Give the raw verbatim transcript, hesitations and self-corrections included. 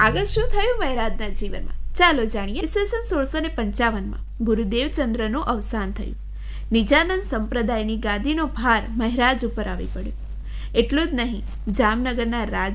આગળ શું થયું મહેરાજના જીવનમાં ચાલો જાણીએ। ઈસવીસન સોળસો ને પંચાવનમાં ગુરુદેવ ચંદ્રનું અવસાન થયું। નિજાનંદ સંપ્રદાયની ગાદીનો ભાર મહેરાજ ઉપર આવી પડ્યો। એટલું જ નહીં, જામનગરના રાજ